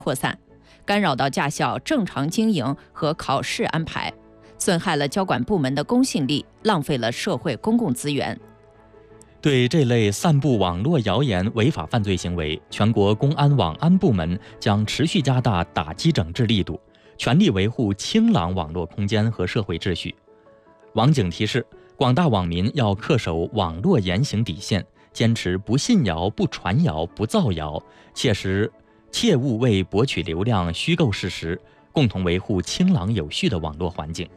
扩散，干扰到驾校正常经营和考试安排，损害了交管部门的公信力，浪费了社会公共资源。 对这类散布网络谣言违法犯罪行为，全国公安网安部门将持续加大打击整治力度，全力维护清朗网络空间和社会秩序。网警提示，广大网民要恪守网络言行底线，坚持不信谣、不传谣、不造谣，切勿为博取流量虚构事实，共同维护清朗有序的网络环境。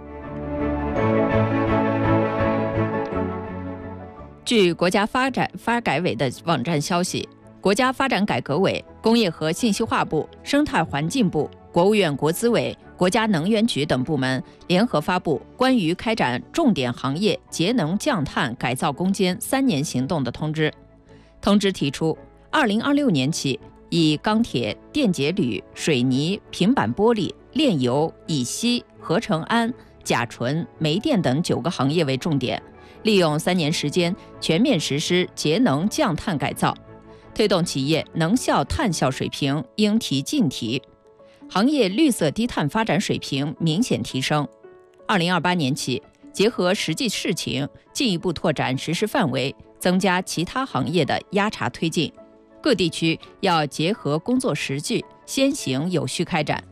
据国家发改委的网站消息，国家发展改革委、工业和信息化部、生态环境部、国务院国资委、国家能源局等部门联合发布关于开展重点行业节能降碳改造攻坚3年行动的通知。通知提出，2026年起，以钢铁、电解铝、水泥、平板玻璃、炼油、乙烯、合成氨、甲醇、煤电等9个行业为重点，利用3年时间全面实施节能降碳改造，推动企业能效碳效水平应提尽提，行业绿色低碳发展水平明显提升。2028年起，结合实际事情，进一步拓展实施范围，增加其他行业的压查推进。各地区要结合工作实际，先行有序开展。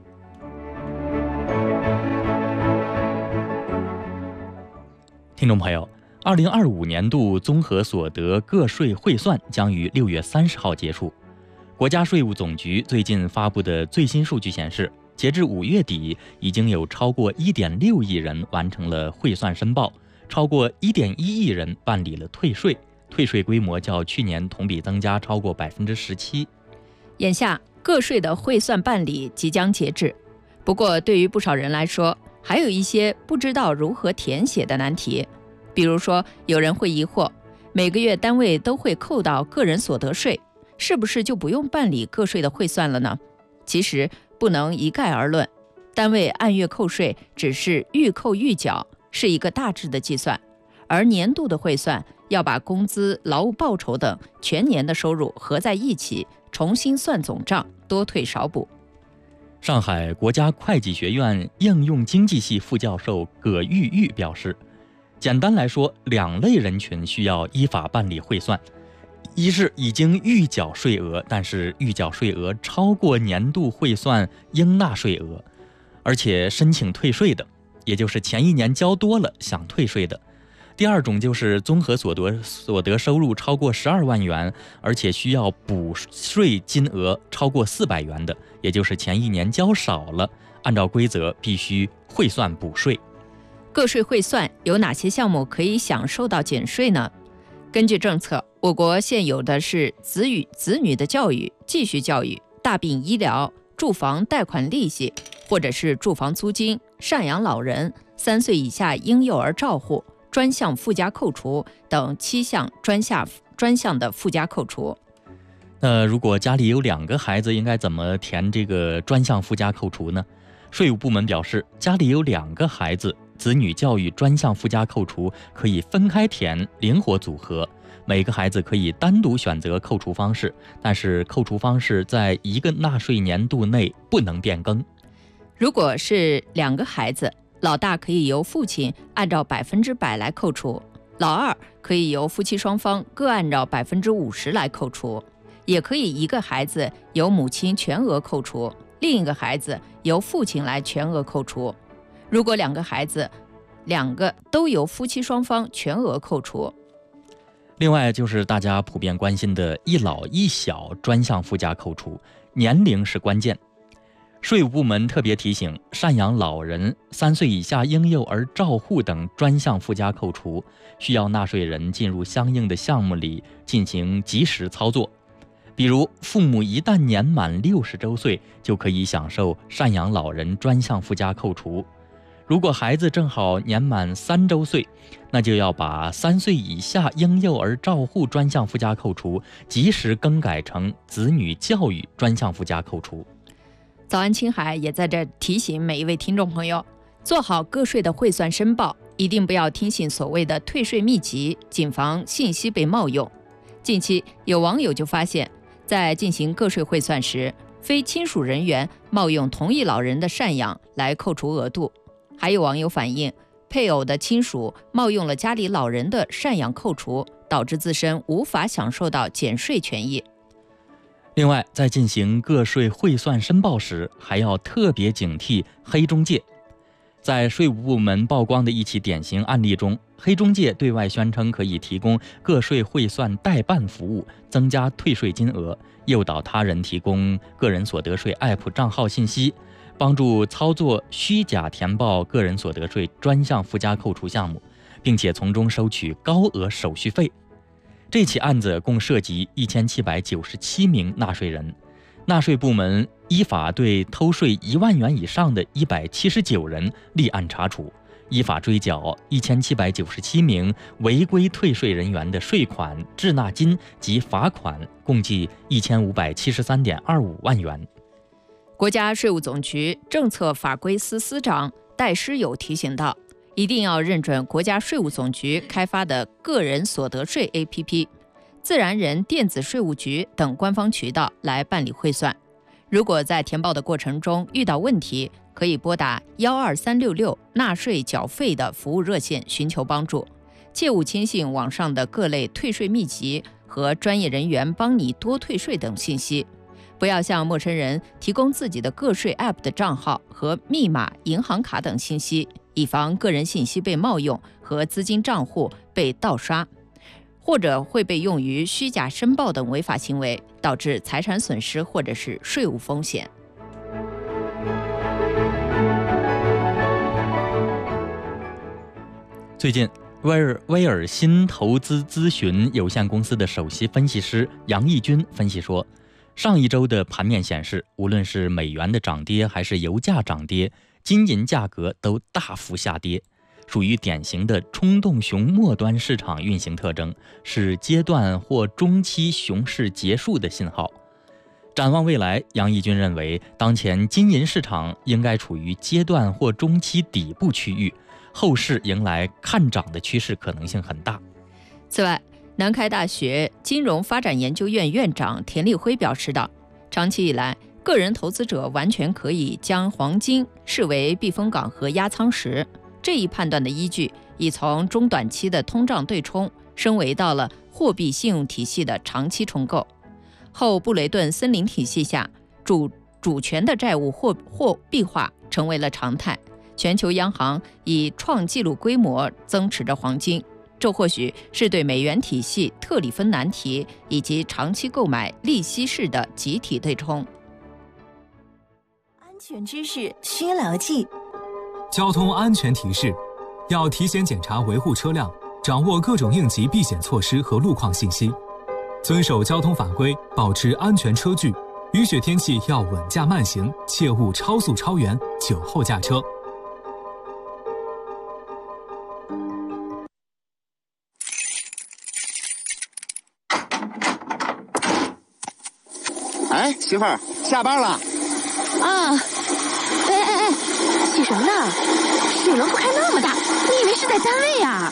听众朋友，2025年度综合所得个税汇算将于6月30号结束。国家税务总局最近发布的最新数据显示，截至5月底，已经有超过1.6亿人完成了汇算申报，超过1.1亿人办理了退税，退税规模较去年同比增加超过17%。 眼下个税的汇算办理即将截止，不过对于不少人来说，还有一些不知道如何填写的难题。比如说，有人会疑惑，每个月单位都会扣到个人所得税，是不是就不用办理个税的汇算了呢？其实不能一概而论，单位按月扣税只是预扣预缴，是一个大致的计算，而年度的汇算要把工资、劳务报酬等全年的收入合在一起，重新算总账，多退少补。 上海国家会计学院应用经济系副教授葛玉玉表示，简单来说，2类人群需要依法办理汇算。一是已经预缴税额，但是预缴税额超过年度汇算应纳税额，而且申请退税的，也就是前一年交多了想退税的。第二种就是综合所得收入超过12万元，而且需要补税金额超过400元的，也就是前一年交少了，按照规则必须汇算补税。 个税汇算有哪些项目可以享受到减税呢？根据政策，我国现有的是子女的教育、继续教育、大病医疗、住房贷款利息，或者是住房租金、赡养老人、3岁以下婴幼儿照护、专项附加扣除等7项专项的附加扣除。 如果家里有2个孩子，应该怎么填这个专项附加扣除呢？税务部门表示，家里有2个孩子，子女教育专项附加扣除可以分开填，灵活组合，每个孩子可以单独选择扣除方式，但是扣除方式在一个纳税年度内不能变更。 如果是2个孩子，老大可以由父亲按照100%来扣除，老二可以由夫妻双方各按照50%来扣除，也可以一个孩子由母亲全额扣除，另一个孩子由父亲来全额扣除。如果2个孩子2个都由夫妻双方全额扣除。 另外就是大家普遍关心的一老一小专项附加扣除，年龄是关键。税务部门特别提醒，赡养老人、3岁以下婴幼儿照护等专项附加扣除，需要纳税人进入相应的项目里进行及时操作。比如，父母一旦年满60周岁，就可以享受赡养老人专项附加扣除。如果孩子正好年满3周岁，那就要把3岁以下婴幼儿照护专项附加扣除及时更改成子女教育专项附加扣除。 早安青海也在这提醒每一位听众朋友，做好个税的汇算申报，一定不要听信所谓的退税秘籍，谨防信息被冒用。近期有网友就发现，在进行个税汇算时， 非亲属人员冒用同一老人的赡养来扣除额度。还有网友反映，配偶的亲属冒用了家里老人的赡养扣除，导致自身无法享受到减税权益。 另外，在进行个税汇算申报时，还要特别警惕黑中介。在税务部门曝光的一起典型案例中，黑中介对外宣称可以提供个税汇算代办服务，增加退税金额，诱导他人提供个人所得税 App 账号信息，帮助操作虚假填报个人所得税专项附加扣除项目，并且从中收取高额手续费。这起案子共涉及1797名纳税人，纳税部门依法对偷税1万元以上的179人立案查处，依法追缴1797名违规退税人员的税款、滞纳金及罚款，共计1573.25万元。 国家税务总局政策法规司司长戴师友提醒道，一定要认准国家税务总局开发的个人所得税 APP、自然人电子税务局等官方渠道来办理汇算。如果在填报的过程中遇到问题，可以拨打12366纳税缴费的服务热线寻求帮助，切勿轻信网上的各类退税秘籍和专业人员帮你多退税等信息。不要向陌生人提供自己的个税 App 的账号和密码、银行卡等信息，以防个人信息被冒用和资金账户被盗刷，或者会被用于虚假申报等违法行为，导致财产损失或者是税务风险。 最近，威尔新投资咨询有限公司的首席分析师杨义军分析说，上一周的盘面显示，无论是美元的涨跌还是油价涨跌，金银价格都大幅下跌，属于典型的冲动熊末端市场运行特征，是阶段或中期熊市结束的信号。展望未来，杨义军认为，当前金银市场应该处于阶段或中期底部区域，后市迎来看涨的趋势可能性很大。 此外，南开大学金融发展研究院院长田立辉表示道，长期以来，个人投资者完全可以将黄金视为避风港和压舱石，这一判断的依据已从中短期的通胀对冲升维到了货币信用体系的长期重构。后布雷顿森林体系下，主权的债务货币化成为了常态，全球央行以创纪录规模增持着黄金，这或许是对美元体系特里芬难题以及长期购买利息式的集体对冲。 安全知识需牢记。 交通安全提示：要提前检查维护车辆，掌握各种应急避险措施和路况信息，遵守交通法规，保持安全车距。雨雪天气要稳驾慢行，切勿超速超员、酒后驾车。 哎，媳妇儿，下班了。 啊！哎，洗什么呢？水龙头开那么大，你以为是在单位呀？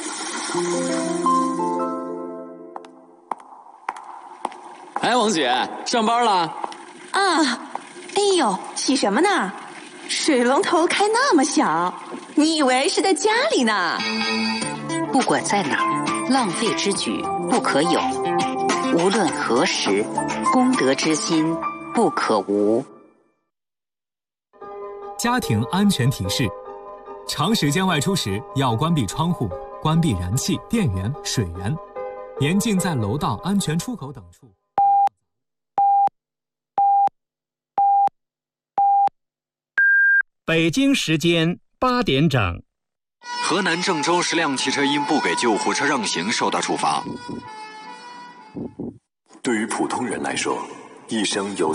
哎，王姐，上班了？ 啊！哎呦，洗什么呢？水龙头开那么小，你以为是在家里呢？ 不管在哪儿，浪费之举不可有。无论何时，公德之心不可无。 家庭安全提示：长时间外出时要关闭窗户，关闭燃气、电源、水源，严禁在楼道、安全出口等处。 北京时间8点整。 河南郑州10辆汽车因不给救护车让行受到处罚。 对于普通人来说，一生有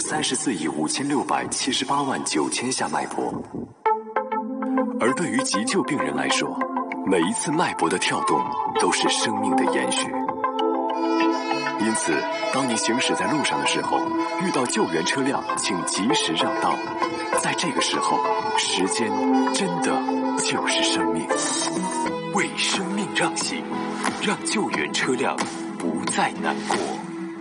34.5678.9下脉搏，而对于急救病人来说，每一次脉搏的跳动都是生命的延续。因此，当你行驶在路上的时候，遇到救援车辆，请及时让道。在这个时候，时间真的就是生命。为生命让行，让救援车辆不再难过。